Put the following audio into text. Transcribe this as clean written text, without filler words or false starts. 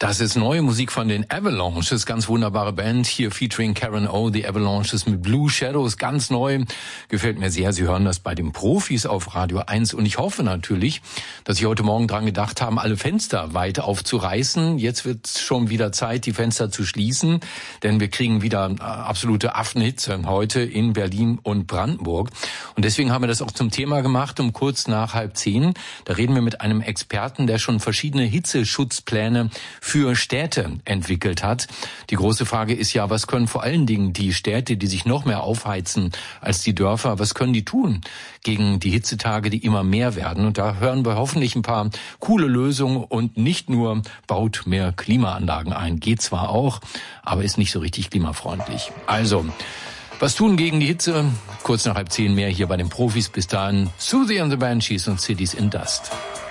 Das ist neue Musik von den Avalanches, ganz wunderbare Band, hier featuring Karen O, die Avalanches mit Blue Shadows, ganz neu, gefällt mir sehr. Sie hören das bei den Profis auf Radio 1 und ich hoffe natürlich, dass Sie heute Morgen dran gedacht haben, alle Fenster weit aufzureißen. Jetzt wird es schon wieder Zeit, die Fenster zu schließen, denn wir kriegen wieder absolute Affenhitze heute in Berlin und Brandenburg und deswegen haben wir das auch zum Thema gemacht, um kurz nach 9:30. Da reden wir mit einem Experten, der schon verschiedene Hitzeschutzpläne für Städte entwickelt hat. Die große Frage ist ja, was können vor allen Dingen die Städte, die sich noch mehr aufheizen als die Dörfer, was können die tun gegen die Hitzetage, die immer mehr werden? Und da hören wir hoffentlich ein paar coole Lösungen und nicht nur baut mehr Klimaanlagen ein. Geht zwar auch, aber ist nicht so richtig klimafreundlich. Also, was tun gegen die Hitze? Kurz nach 9:30 mehr hier bei den Profis. Bis dahin, Susie and the Banshees und Cities in Dust.